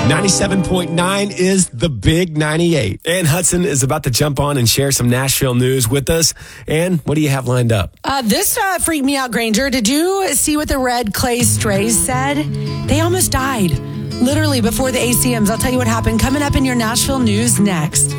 97.9 is the Big 98. Ann Hudson is about to jump on and share some Nashville news with us. Ann, what do you have lined up? This freaked me out, Granger. Did you see what the Red Clay Strays said? They almost died, literally, before the ACMs. I'll tell you what happened. Coming up in your Nashville news next.